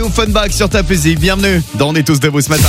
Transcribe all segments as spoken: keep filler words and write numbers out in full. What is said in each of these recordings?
Au Funback sur ta musique, bienvenue dans On est tous debout ce matin.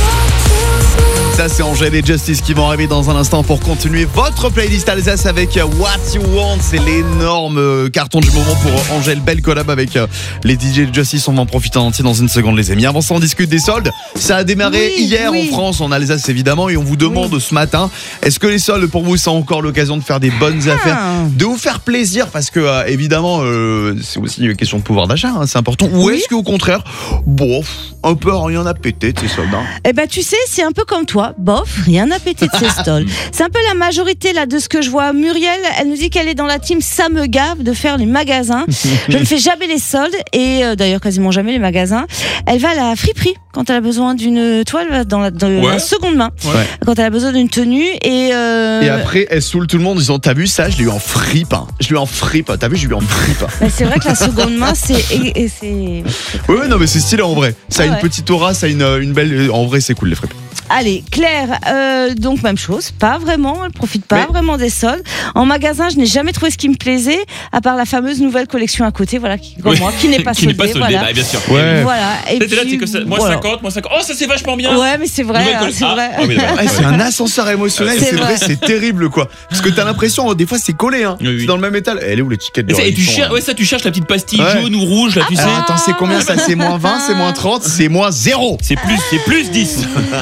Ça c'est Angèle et Justice qui vont arriver dans un instant pour continuer votre playlist Alsace avec What You Want. C'est l'énorme carton du moment pour Angèle. Belle collab avec les D J de Justice. On va en profiter en entier dans une seconde les amis. Avant ça on discute des soldes. Ça a démarré oui, hier oui. en France, en Alsace évidemment. Et on vous demande oui. ce matin, est-ce que les soldes pour vous c'est encore l'occasion de faire des bonnes ah. affaires, de vous faire plaisir? Parce que euh, évidemment euh, c'est aussi une question de pouvoir d'achat, hein, c'est important. Ou oui. est-ce qu'au contraire, bon, un peu rien à péter de ces soldes hein. Eh ben tu sais, c'est un peu comme toi. Bof, rien à péter de ces soldes. C'est un peu la majorité là de ce que je vois. Muriel, elle nous dit qu'elle est dans la team ça me gave de faire les magasins. Je ne fais jamais les soldes et euh, d'ailleurs quasiment jamais les magasins. Elle va à la friperie quand elle a besoin d'une toile dans la, dans ouais. la seconde main. Ouais. Quand elle a besoin d'une tenue et euh... et après elle saoule tout le monde en disant t'as vu ça, je l'ai eu en fripe. Hein. Je l'ai eu en fripe. T'as vu, je l'ai eu en fripe. Mais c'est vrai que la seconde main c'est et, et c'est. Oui, oui, non mais c'est stylé en vrai. Ça a ah, une ouais. petite aura, ça a une, une belle. En vrai c'est cool les fripes. Allez, Claire, euh, donc même chose, pas vraiment, elle profite pas Mais... vraiment des soldes. En magasin, je n'ai jamais trouvé ce qui me plaisait, à part la fameuse nouvelle collection à côté, voilà, qui, comme oui. moi, qui n'est pas qui soldée. N'est pas soldée, voilà. bah, bien sûr. Ouais. Voilà. Et puis, là, c'est que ça, moins voilà. cinquante, moins cinquante. Oh, ça c'est vachement bien. Ouais, mais c'est vrai, hein, c'est ah. vrai. Ah, oui, ouais, c'est un ascenseur émotionnel, c'est, c'est vrai, c'est terrible quoi. Parce que t'as l'impression, des fois c'est collé, hein. Oui, oui. C'est dans le même étal. Elle est où l'étiquette de Et tu cherches, ouais, ça, tu cherches la petite pastille ouais. jaune ou rouge, là, tu ah, sais. Attends, c'est combien ça? C'est moins vingt, c'est moins trente, c'est moins zéro. C'est plus, c'est plus dix.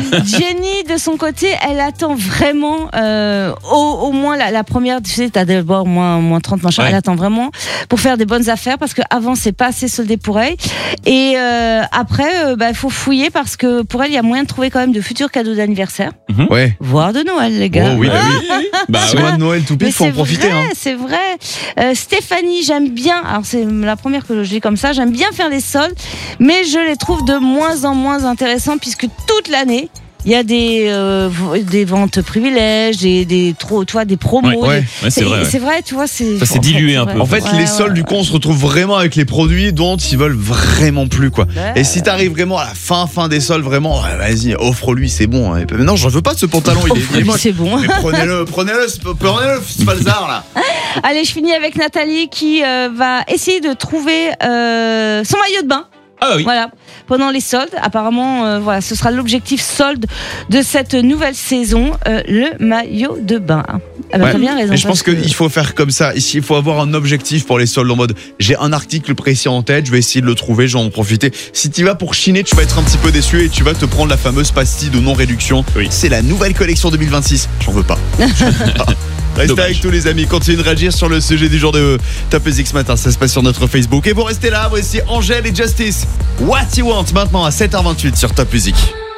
Jenny, de son côté, elle attend vraiment euh, au, au moins la, la première, tu sais, t'as d'abord moins, moins trente machin, ouais. Elle attend vraiment pour faire des bonnes affaires parce qu'avant c'est pas assez soldé pour elle et euh, après il euh, bah, faut fouiller parce que pour elle il y a moyen de trouver quand même de futurs cadeaux d'anniversaire, mm-hmm. ouais. voire de Noël les gars. Oh, oui, bah, oui. bah, c'est mois de Noël tout pile, faut en profiter. Vrai, hein. C'est vrai. Euh, Stéphanie, j'aime bien, alors c'est la première que je dis comme ça, j'aime bien faire les soldes mais je les trouve de moins en moins intéressants puisque toute l'année il y a des, euh, des ventes privilèges, des, des, trop, tu vois, des promos. Ouais, ouais. Des, ouais, c'est, vrai, ouais. c'est vrai, tu vois. C'est, ça s'est dilué un peu. En fait, ouais, les soldes, ouais, du coup, ouais. on se retrouve vraiment avec les produits dont ils veulent vraiment plus, quoi. Ouais. Et si t'arrives vraiment à la fin, fin des soldes, vraiment, ouais, vas-y, offre-lui, c'est bon. Hein. Non, j'en veux pas de ce pantalon, il est, il est moche. C'est bon. Mais prenez-le, prenez-le, prenez-le, c'est pas le zar, là. Allez, je finis avec Nathalie qui euh, va essayer de trouver euh, son maillot de bain. Ah oui. Voilà, pendant les soldes, apparemment, euh, voilà, ce sera l'objectif solde de cette nouvelle saison, euh, le maillot de bain. Ah bah, ouais. T'as bien raison. Et je pense que... qu'il faut faire comme ça. Ici, il faut avoir un objectif pour les soldes en mode j'ai un article précis en tête, je vais essayer de le trouver, je vais en profiter. Si tu vas pour chiner, tu vas être un petit peu déçu et tu vas te prendre la fameuse pastille de non-réduction. Oui. C'est la nouvelle collection deux mille vingt-six. J'en veux pas. J'en veux pas. Restez Dommage. Avec tous les amis, continuez de réagir sur le sujet du jour de Top Music ce matin, ça se passe sur notre Facebook. Et vous restez là, voici Angèle et Justice. What You Want maintenant à sept heures vingt-huit sur Top Music.